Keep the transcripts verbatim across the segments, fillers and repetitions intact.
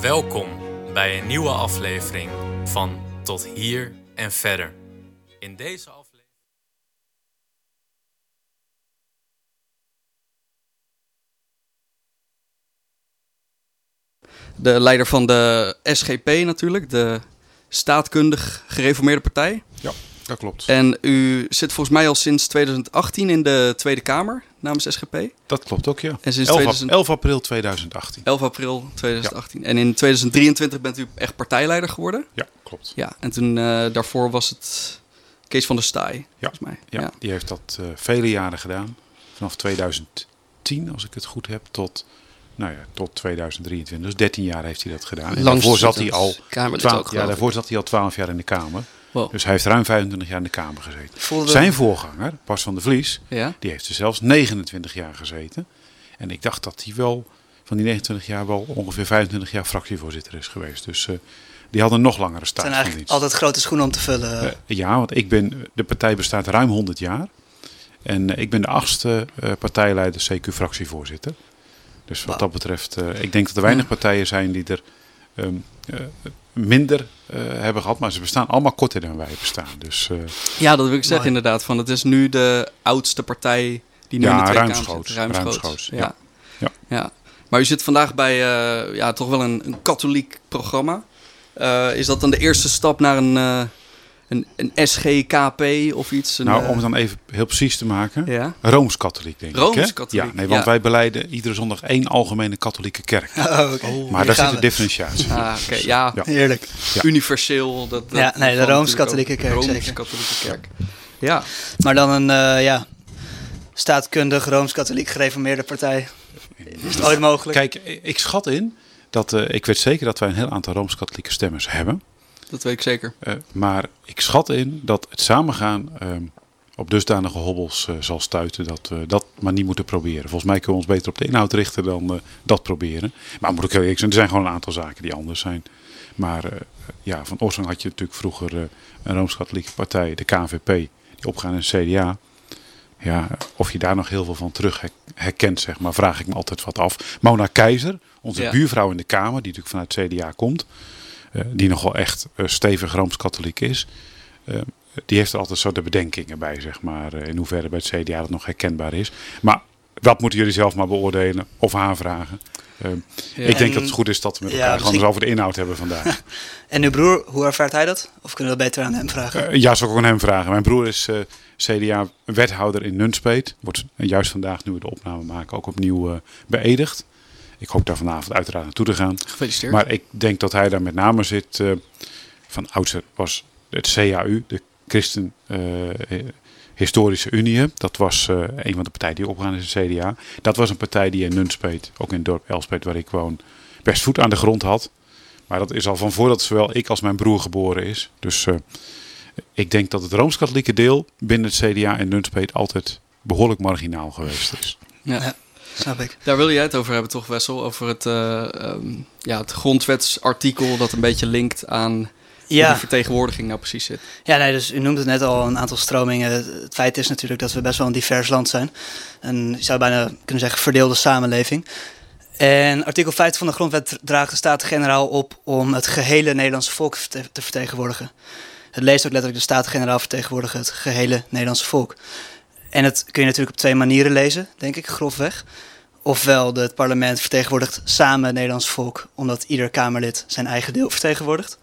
Welkom bij een nieuwe aflevering van Tot Hier en Verder. In deze aflevering... De leider van de S G P natuurlijk, de staatkundig gereformeerde partij. Ja, dat klopt. En u zit volgens mij al sinds tweeduizend achttien in de Tweede Kamer namens S G P. Dat klopt ook, ja. En sinds elf, tweeduizend... elf april tweeduizend achttien. elf april tweeduizend achttien. Ja. En in tweeduizend drieëntwintig bent u echt partijleider geworden. Ja, klopt. Ja, en toen uh, daarvoor was het Kees van der Staaij, ja. volgens mij. Ja, ja, die heeft dat uh, vele jaren gedaan. Vanaf tweeduizend tien, als ik het goed heb, tot... Nou ja, tot tweeduizend drieëntwintig. Dus dertien jaar heeft hij dat gedaan. En daarvoor zat hij al twaalf, ja, daarvoor zat hij al twaalf jaar in de Kamer. Wow. Dus hij heeft ruim vijfentwintig jaar in de Kamer gezeten. Voelde... Zijn voorganger, Bas van der Vlies, ja? die heeft er zelfs negenentwintig jaar gezeten. En ik dacht dat hij wel van die negenentwintig jaar wel ongeveer vijfentwintig jaar fractievoorzitter is geweest. Dus uh, die had een nog langere staat van dienst. Het zijn eigenlijk altijd grote schoenen om te vullen. Uh, ja, want ik ben, de partij bestaat ruim honderd jaar. En uh, ik ben de achtste uh, partijleider C Q-fractievoorzitter. Dus wat dat betreft, uh, ik denk dat er weinig partijen zijn die er um, uh, minder uh, hebben gehad. Maar ze bestaan allemaal korter dan wij bestaan. Dus, uh, ja, dat wil ik zeggen inderdaad. Van, het is nu de oudste partij die nu ja, in de Tweede ruimschoots, Kamer zit. Ruimschoots. ruimschoots ja. Ja. Ja. Ja. Maar u zit vandaag bij uh, ja, toch wel een, een katholiek programma. Uh, is dat dan de eerste stap naar een... Uh, Een, een S G K P of iets? Een, nou, om het dan even heel precies te maken. Ja? Rooms-katholiek, denk Rooms ik. Rooms-katholiek. Ja, nee, want ja. wij beleiden iedere zondag één algemene katholieke kerk. Oh, okay. oh, maar daar zit de differentiatie. Ah, oké. Okay. Ja. ja, heerlijk. Ja. Universeel. Dat, dat ja, nee, de Rooms-katholieke kerk. Rooms-katholieke kerk. Ja. Maar dan een uh, ja, staatkundig Rooms-katholiek gereformeerde partij. Is het ooit mogelijk? Kijk, ik schat in dat uh, ik weet zeker dat wij een heel aantal Rooms-katholieke stemmers hebben. Dat weet ik zeker. Uh, maar ik schat in dat het samengaan uh, op dusdanige hobbels uh, zal stuiten dat we dat maar niet moeten proberen. Volgens mij kunnen we ons beter op de inhoud richten dan uh, dat proberen. Maar moet ik eerlijk zijn, er zijn gewoon een aantal zaken die anders zijn. Maar uh, ja, van oorsprong had je natuurlijk vroeger uh, een Rooms-katholieke partij, de K N V P, die opgaan in de C D A. Ja, of je daar nog heel veel van terug herkent, zeg maar, vraag ik me altijd wat af. Mona Keizer, onze ja. buurvrouw in de Kamer, die natuurlijk vanuit het C D A komt. Uh, die nogal echt uh, stevig Rooms-katholiek is. Uh, die heeft er altijd zo de bedenkingen bij, zeg maar. Uh, in hoeverre bij het C D A dat nog herkenbaar is. Maar dat moeten jullie zelf maar beoordelen of aanvragen. Uh, ja. Ik denk en, dat het goed is dat we met elkaar ja, gewoon eens over de inhoud hebben vandaag. En uw broer, hoe ervaart hij dat? Of kunnen we dat beter aan hem vragen? Uh, ja, zou ik ook aan hem vragen. Mijn broer is uh, C D A-wethouder in Nunspeet. Wordt uh, juist vandaag, nu we de opname maken, ook opnieuw uh, beëdigd. Ik hoop daar vanavond uiteraard naartoe te gaan. Gefeliciteerd. Maar ik denk dat hij daar met name zit. Uh, van oudsher was het C H U, de Christen uh, Historische Unie. Dat was uh, een van de partijen die opgaan is, de C D A. Dat was een partij die in Nunspeet, ook in het dorp Elspeet waar ik woon, best voet aan de grond had. Maar dat is al van voordat zowel ik als mijn broer geboren is. Dus uh, ik denk dat het Rooms-katholieke deel binnen het C D A in Nunspeet altijd behoorlijk marginaal geweest is. Ja. Snap ik. Daar wil jij het over hebben toch, Wessel? Over het, uh, um, ja, het grondwetsartikel dat een beetje linkt aan ja. hoe de vertegenwoordiging nou precies zit. Ja, nee, dus u noemde het net al een aantal stromingen. Het feit is natuurlijk dat we best wel een divers land zijn. En je zou bijna kunnen zeggen verdeelde samenleving. En artikel vijftig van de grondwet draagt de Staten-Generaal op om het gehele Nederlandse volk te, te vertegenwoordigen. Het leest ook letterlijk de Staten-Generaal vertegenwoordigen het gehele Nederlandse volk. En dat kun je natuurlijk op twee manieren lezen, denk ik, grofweg. Ofwel, het parlement vertegenwoordigt samen het Nederlands volk, omdat ieder Kamerlid zijn eigen deel vertegenwoordigt.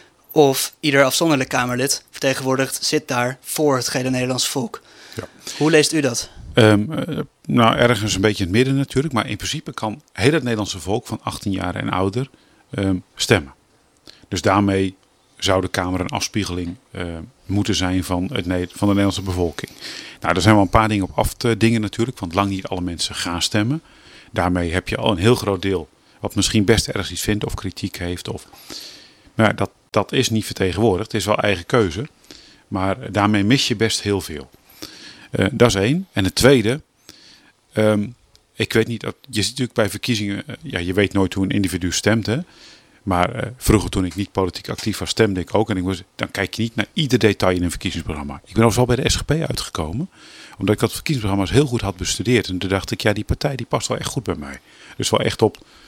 Of ieder afzonderlijk Kamerlid vertegenwoordigt, zit daar voor het gehele Nederlands volk. Ja. Hoe leest u dat? Um, uh, nou, ergens een beetje in het midden natuurlijk. Maar in principe kan heel het Nederlandse volk van achttien jaar en ouder um, stemmen. Dus daarmee zou de Kamer een afspiegeling uh, moeten zijn van, het, van de Nederlandse bevolking. Nou, er zijn wel een paar dingen op af te dingen natuurlijk, want lang niet alle mensen gaan stemmen. Daarmee heb je al een heel groot deel wat misschien best ergens iets vindt of kritiek heeft. Of... Maar dat, dat is niet vertegenwoordigd, het is wel eigen keuze. Maar daarmee mis je best heel veel. Uh, dat is één. En het tweede, um, ik weet niet, je ziet natuurlijk bij verkiezingen, uh, ja, je weet nooit hoe een individu stemt, hè. Maar uh, vroeger toen ik niet politiek actief was, stemde ik ook. En ik was, dan kijk je niet naar ieder detail in een verkiezingsprogramma. Ik ben overigens wel bij de S G P uitgekomen. Omdat ik dat verkiezingsprogramma's heel goed had bestudeerd. En toen dacht ik, ja, die partij die past wel echt goed bij mij. Dus wel echt op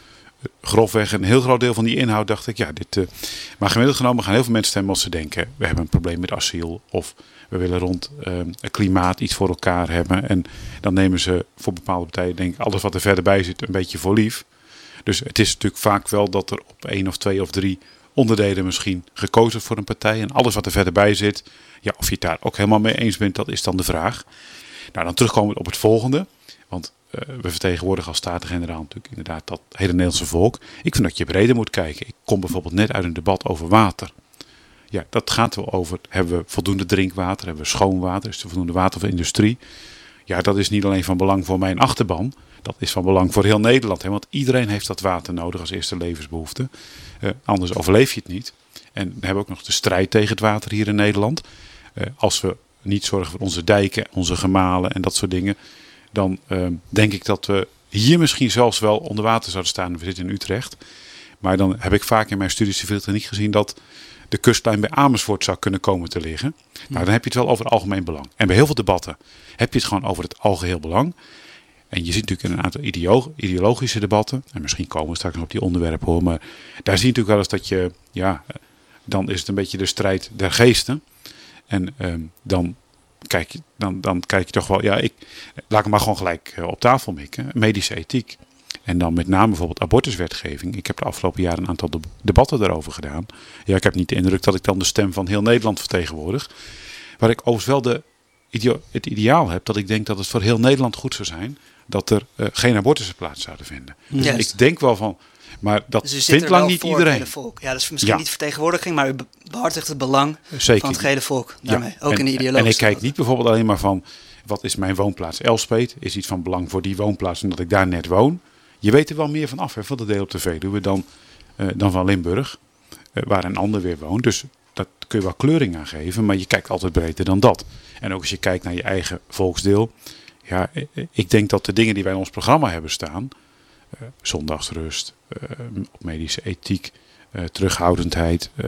grofweg een heel groot deel van die inhoud dacht ik, ja, dit... Uh, maar gemiddeld genomen gaan heel veel mensen stemmen als ze denken, we hebben een probleem met asiel of we willen rond uh, het klimaat iets voor elkaar hebben. En dan nemen ze voor bepaalde partijen, denk ik, alles wat er verder bij zit een beetje voor lief. Dus het is natuurlijk vaak wel dat er op één of twee of drie onderdelen misschien gekozen wordt voor een partij. En alles wat er verder bij zit, ja, of je het daar ook helemaal mee eens bent, dat is dan de vraag. Nou, dan terugkomen we op het volgende. Want uh, we vertegenwoordigen als Staten-Generaal natuurlijk inderdaad dat hele Nederlandse volk. Ik vind dat je breder moet kijken. Ik kom bijvoorbeeld net uit een debat over water. Ja, dat gaat wel over, hebben we voldoende drinkwater, hebben we schoon water, is er voldoende water voor industrie? Ja, dat is niet alleen van belang voor mijn achterban, dat is van belang voor heel Nederland. Hè? Want iedereen heeft dat water nodig als eerste levensbehoefte. Uh, anders overleef je het niet. En dan hebben we ook nog de strijd tegen het water hier in Nederland. Uh, als we niet zorgen voor onze dijken, onze gemalen en dat soort dingen, dan uh, denk ik dat we hier misschien zelfs wel onder water zouden staan. We zitten in Utrecht. Maar dan heb ik vaak in mijn studie civiele techniek gezien dat de kustlijn bij Amersfoort zou kunnen komen te liggen. Nou, dan heb je het wel over het algemeen belang. En bij heel veel debatten heb je het gewoon over het algeheel belang. En je ziet natuurlijk in een aantal ideo- ideologische debatten, en misschien komen we straks nog op die onderwerpen hoor, maar daar zie je natuurlijk wel eens dat je, ja, dan is het een beetje de strijd der geesten. En um, dan, kijk je, dan, dan kijk je toch wel, ja, ik laat ik maar gewoon gelijk uh, op tafel mikken, medische ethiek. En dan met name bijvoorbeeld abortuswetgeving. Ik heb de afgelopen jaren een aantal de- debatten daarover gedaan. Ja, ik heb niet de indruk dat ik dan de stem van heel Nederland vertegenwoordig. Waar ik overigens wel de ideo- het ideaal heb dat ik denk dat het voor heel Nederland goed zou zijn dat er uh, geen abortussen plaats zouden vinden. Dus Juist. ik denk wel van, maar dat Dus u zit vindt er lang wel niet voor iedereen. het hele volk. Ja, dat is misschien Ja. niet vertegenwoordiging, maar u be- behartigt het belang Zeker. van het gehele volk daarmee. Ja. Ook en, in de En ideologische ik kijk debatten. niet bijvoorbeeld alleen maar van, wat is mijn woonplaats? Elspeet is iets van belang voor die woonplaats omdat ik daar net woon. Je weet er wel meer van af, hè, van de deel op de Veluwe dan, uh, dan van Limburg, uh, waar een ander weer woont. Dus dat kun je wel kleuring aan geven, maar je kijkt altijd breder dan dat. En ook als je kijkt naar je eigen volksdeel. Ja, ik denk dat de dingen die wij in ons programma hebben staan, uh, zondagsrust, uh, op medische ethiek, uh, terughoudendheid, uh,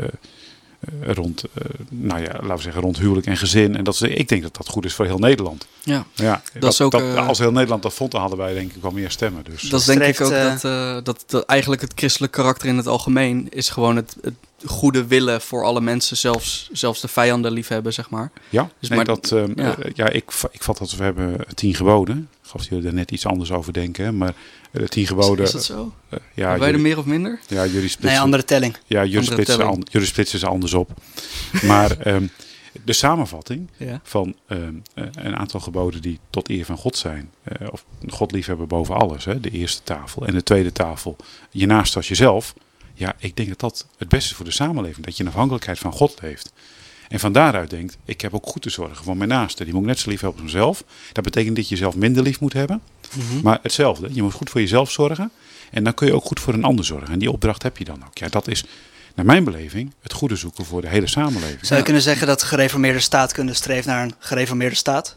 uh, rond, uh, nou ja, laten we zeggen, rond huwelijk en gezin. En dat is, ik denk dat dat goed is voor heel Nederland. Ja, Ja, dat dat, is ook, dat, uh, als heel Nederland dat vond, dan hadden wij denk ik wel meer stemmen. Dus. dat is denk ik streeft, ook uh, dat, uh, dat, dat eigenlijk het christelijk karakter in het algemeen is gewoon het, het goede willen voor alle mensen, zelfs, zelfs de vijanden liefhebben, zeg maar. Ja, Dus nee, maar- dat, um, ja. uh, ja, ik, ik vat dat we hebben tien geboden. Ik gaf jullie er net iets anders over denken, hè, maar uh, de tien geboden. Is dat zo? Uh, ja, Hebben wij er jullie, meer of minder? ja, jullie splitsen, Nee, andere telling. ja, jullie andere splitsen, telling. an, jullie splitsen ze anders op. Maar um, de samenvatting Ja. van um, uh, een aantal geboden die tot eer van God zijn, uh, of God liefhebben boven alles, hè, de eerste tafel. En de tweede tafel, je naast als jezelf. Ja, ik denk dat dat het beste is voor de samenleving. Dat je een afhankelijkheid van God leeft. En van daaruit denkt, ik heb ook goed te zorgen voor mijn naaste. Die moet ik net zo lief hebben als mezelf. Dat betekent dat je jezelf minder lief moet hebben. Mhm. Maar hetzelfde, je moet goed voor jezelf zorgen. En dan kun je ook goed voor een ander zorgen. En die opdracht heb je dan ook. Ja, dat is naar mijn beleving het goede zoeken voor de hele samenleving. Zou je kunnen zeggen dat gereformeerde staatkunde streeft naar een gereformeerde staat?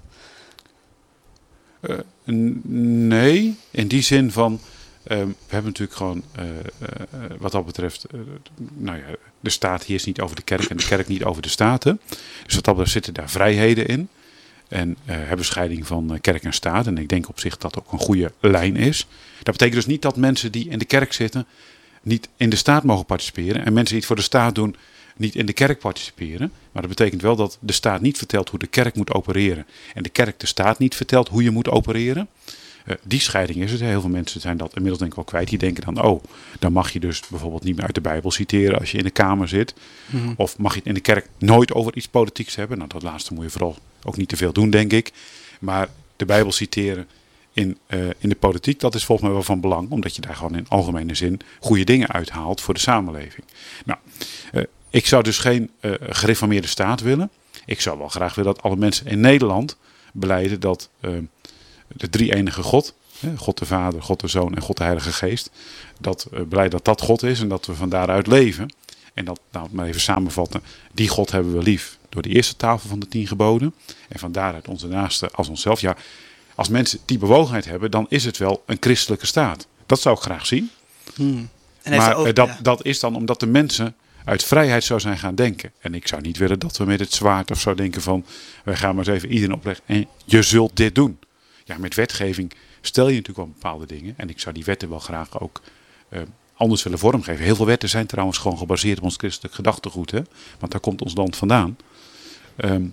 Uh, n- nee, in die zin van, uh, we hebben natuurlijk gewoon, uh, uh, wat dat betreft, uh, nou ja, de staat heerst niet over de kerk en de kerk niet over de staten. Dus wat dat betreft zitten daar vrijheden in. En uh, hebben scheiding van uh, kerk en staat. En ik denk op zich dat dat ook een goede lijn is. Dat betekent dus niet dat mensen die in de kerk zitten niet in de staat mogen participeren. En mensen die het voor de staat doen niet in de kerk participeren. Maar dat betekent wel dat de staat niet vertelt hoe de kerk moet opereren. En de kerk de staat niet vertelt hoe je moet opereren. Uh, die scheiding is het. Heel veel mensen zijn dat inmiddels denk ik wel kwijt. Die denken dan, oh, dan mag je dus bijvoorbeeld niet meer uit de Bijbel citeren als je in de kamer zit. Mhm. Of mag je het in de kerk nooit over iets politieks hebben. Nou, dat laatste moet je vooral ook niet te veel doen, denk ik. Maar de Bijbel citeren in, uh, in de politiek, dat is volgens mij wel van belang. Omdat je daar gewoon in algemene zin goede dingen uithaalt voor de samenleving. Nou, uh, ik zou dus geen uh, gereformeerde staat willen. Ik zou wel graag willen dat alle mensen in Nederland belijden dat uh, de drie-enige God, hè, God de Vader, God de Zoon en God de Heilige Geest, dat uh, beleid dat dat God is en dat we van daaruit leven. En dat, nou, maar even samenvatten, die God hebben we lief door de eerste tafel van de tien geboden. En van daaruit onze naaste als onszelf. Ja, als mensen die bewogenheid hebben, dan is het wel een christelijke staat. Dat zou ik graag zien. Hmm. En heeft Maar er ook, uh, dat, ja. dat is dan omdat de mensen uit vrijheid zo zijn gaan denken. En ik zou niet willen dat we met het zwaard of zo denken van, wij gaan maar eens even iedereen opleggen en je zult dit doen. Ja, met wetgeving stel je natuurlijk wel bepaalde dingen. En ik zou die wetten wel graag ook uh, anders willen vormgeven. Heel veel wetten zijn trouwens gewoon gebaseerd op ons christelijk gedachtegoed. Hè? Want daar komt ons land vandaan. Um,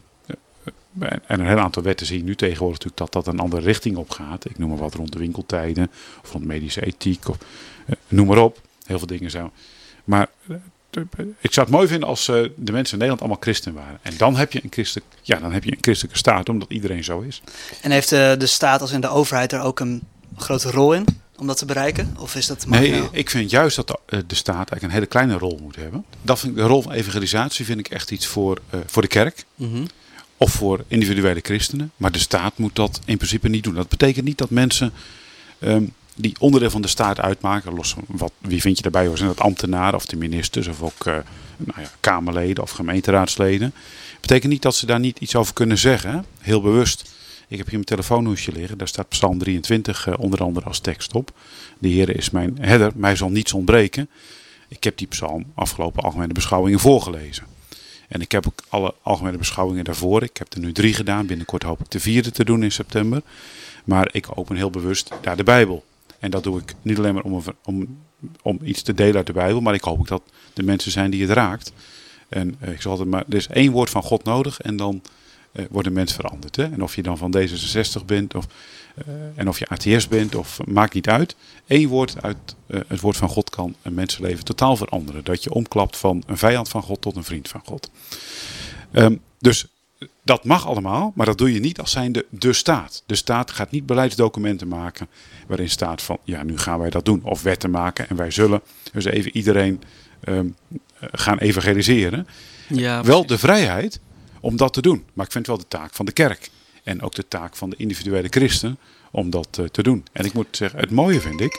en een heel aantal wetten zie je nu tegenwoordig natuurlijk dat dat een andere richting op gaat. Ik noem maar wat rond de winkeltijden. Of rond medische ethiek. Of, uh, noem maar op. Heel veel dingen zijn. Maar uh, ik zou het mooi vinden als uh, de mensen in Nederland allemaal christen waren. En dan heb je een christelijk, ja, dan heb je een christelijke staat, omdat iedereen zo is. En heeft uh, de staat als in de overheid er ook een grote rol in om dat te bereiken? Of is dat marginaal? Nee, ik vind juist dat de, uh, de staat eigenlijk een hele kleine rol moet hebben. Dat vind ik, de rol van evangelisatie vind ik echt iets voor, uh, voor de kerk. Mm-hmm. Of voor individuele christenen. Maar de staat moet dat in principe niet doen. Dat betekent niet dat mensen um, die onderdeel van de staat uitmaken. Los van wat, wie vind je daarbij hoor? Zijn dat ambtenaren of de ministers of ook uh, nou ja, kamerleden of gemeenteraadsleden. Dat betekent niet dat ze daar niet iets over kunnen zeggen. Hè? Heel bewust. Ik heb hier mijn telefoonhoesje liggen. Daar staat Psalm drieëntwintig uh, onder andere als tekst op. De Heere is mijn herder. Mij zal niets ontbreken. Ik heb die psalm afgelopen algemene beschouwingen voorgelezen. En ik heb ook alle algemene beschouwingen daarvoor. Ik heb er nu drie gedaan. Binnenkort hoop ik de vierde te doen in september. Maar ik open heel bewust daar de Bijbel. En dat doe ik niet alleen maar om, om, om iets te delen uit de Bijbel. Maar ik hoop ook dat de mensen zijn die het raakt. En uh, ik zal altijd maar, er is één woord van God nodig. En dan uh, wordt een mens veranderd. Hè? En of je dan van D zesenzestig bent. Of, uh, en of je atheïst bent. Of maakt niet uit. Eén woord uit uh, het woord van God kan een mensenleven totaal veranderen. Dat je omklapt van een vijand van God tot een vriend van God. Um, dus dat mag allemaal, maar dat doe je niet als zijnde de staat. De staat gaat niet beleidsdocumenten maken waarin staat van ja, nu gaan wij dat doen. Of wetten maken en wij zullen dus even iedereen um, gaan evangeliseren. Ja, wel de vrijheid om dat te doen. Maar ik vind het wel de taak van de kerk. En ook de taak van de individuele christen om dat uh, te doen. En ik moet zeggen, het mooie vind ik.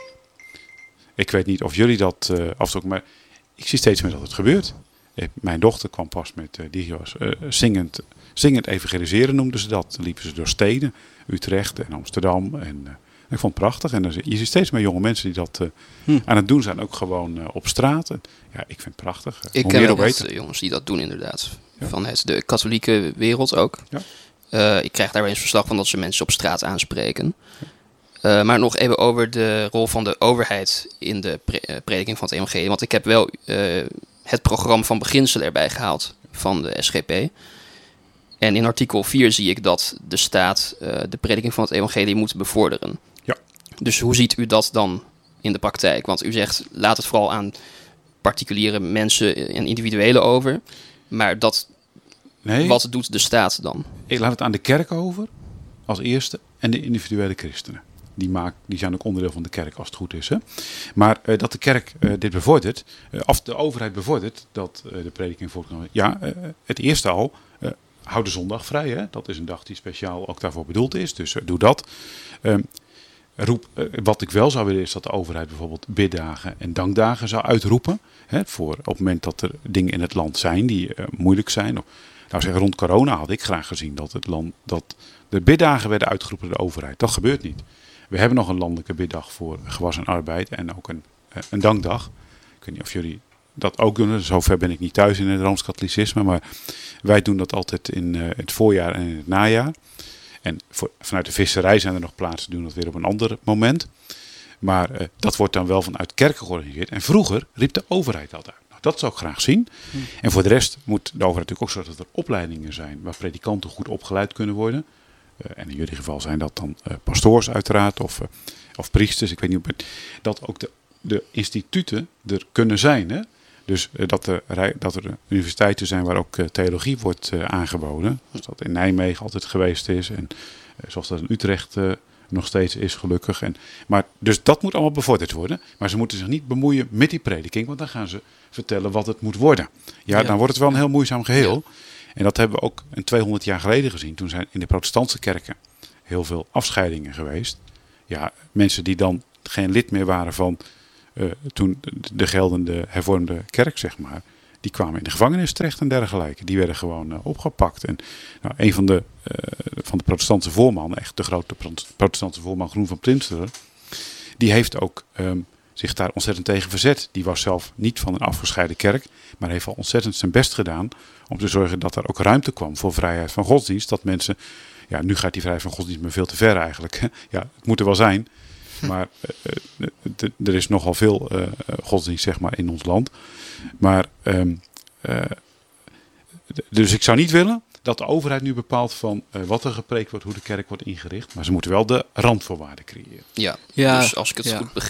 Ik weet niet of jullie dat uh, afstoken, maar ik zie steeds meer dat het gebeurt. Mijn dochter kwam pas met, uh, die was uh, zingend, zingend evangeliseren noemden ze dat. Dan liepen ze door steden, Utrecht en Amsterdam. En uh, ik vond het prachtig. En dan, je ziet steeds meer jonge mensen die dat uh, hm. aan het doen zijn. Ook gewoon uh, op straat. En, ja, ik vind het prachtig. Uh, ik ken wel wat jongens die dat doen inderdaad. Ja. Van het, de katholieke wereld ook. Ja. Uh, ik krijg daar wel eens verslag van dat ze mensen op straat aanspreken. Ja. Uh, maar nog even over de rol van de overheid in de pre- uh, prediking van het evangelie. Want ik heb wel uh, het programma van beginselen erbij gehaald van de S G P. En in artikel vier zie ik dat de staat uh, de prediking van het evangelie moet bevorderen. Ja. Dus hoe ziet u dat dan in de praktijk? Want u zegt, laat het vooral aan particuliere mensen en individuelen over. Maar dat, nee, wat doet de staat dan? Ik laat het aan de kerk over, als eerste, en de individuele christenen. Die, maak, die zijn ook onderdeel van de kerk als het goed is. Hè? Maar uh, dat de kerk uh, dit bevordert, uh, of de overheid bevordert, dat uh, de prediking voortkomt. Ja, uh, het eerste al, uh, hou de zondag vrij. Hè? Dat is een dag die speciaal ook daarvoor bedoeld is. Dus uh, doe dat. Uh, roep, uh, wat ik wel zou willen is dat de overheid bijvoorbeeld biddagen en dankdagen zou uitroepen. Hè? Voor op het moment dat er dingen in het land zijn die uh, moeilijk zijn. Of, nou zeg, rond corona had ik graag gezien dat, het land, dat de biddagen werden uitgeroepen door de overheid. Dat gebeurt niet. We hebben nog een landelijke biddag voor gewas en arbeid en ook een, een dankdag. Ik weet niet of jullie dat ook doen. Zover ben ik niet thuis in het Rooms-Katholicisme. Maar wij doen dat altijd in uh, het voorjaar en in het najaar. En voor, vanuit de visserij zijn er nog plaatsen die doen dat weer op een ander moment. Maar uh, dat wordt dan wel vanuit kerken georganiseerd. En vroeger riep de overheid dat uit. Nou, dat zou ik graag zien. Hmm. En voor de rest moet de overheid natuurlijk ook zorgen dat er opleidingen zijn waar predikanten goed opgeleid kunnen worden. Uh, en in jullie geval zijn dat dan uh, pastoors uiteraard of, uh, of priesters. Ik weet niet, dat ook de, de instituten er kunnen zijn. Hè? Dus uh, dat, er, dat er universiteiten zijn waar ook uh, theologie wordt uh, aangeboden. Zoals dat in Nijmegen altijd geweest is. En uh, zoals dat in Utrecht uh, nog steeds is gelukkig. En, maar, dus dat moet allemaal bevorderd worden. Maar ze moeten zich niet bemoeien met die prediking. Want dan gaan ze vertellen wat het moet worden. Ja, ja. Dan wordt het wel een heel moeizaam geheel. Ja. En dat hebben we ook een tweehonderd jaar geleden gezien. Toen zijn in de protestantse kerken heel veel afscheidingen geweest. Ja, mensen die dan geen lid meer waren van uh, toen de geldende hervormde kerk, zeg maar. Die kwamen in de gevangenis terecht en dergelijke. Die werden gewoon uh, opgepakt. En nou, een van de, uh, van de protestantse voormannen, echt de grote protestantse voorman Groen van Plimsteren, die heeft ook um, zich daar ontzettend tegen verzet. Die was zelf niet van een afgescheiden kerk, maar heeft al ontzettend zijn best gedaan om te zorgen dat er ook ruimte kwam voor vrijheid van godsdienst. Dat mensen, ja, nu gaat die vrijheid van godsdienst maar veel te ver eigenlijk. Ja, het moet er wel zijn. Maar uh, d- d- er is nogal veel uh, godsdienst, zeg maar, in ons land. Maar um, uh, d- dus ik zou niet willen dat de overheid nu bepaalt van uh, wat er gepreekt wordt, hoe de kerk wordt ingericht. Maar ze moeten wel de randvoorwaarden creëren. Ja, Ja, dus als ik het ja. goed begrijp,